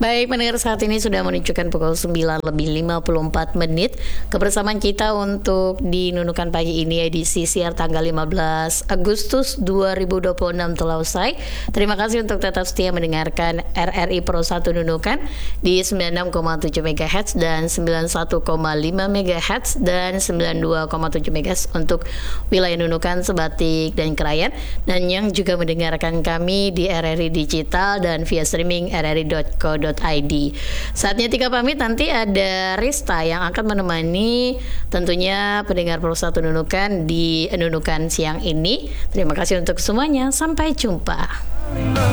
Baik, pendengar, saat ini sudah menunjukkan pukul 9 lebih 54 menit. Kebersamaan kita untuk di Nunukan Pagi ini edisi siar tanggal 15 Agustus 2026 telah usai. Terima kasih untuk tetap setia mendengarkan RRI Pro 1 Nunukan di 96,7 MHz dan 91,5 MHz dan 92,7 MHz untuk wilayah Nunukan, Sebatik, dan Krayan, dan yang juga mendengarkan kami di RRI Digital dan via streaming rri.co.id. Saatnya Tika pamit, nanti ada Rista yang akan menemani tentunya pendengar Pro 1 Nunukan di Nunukan siang ini. Terima kasih untuk semuanya, sampai jumpa.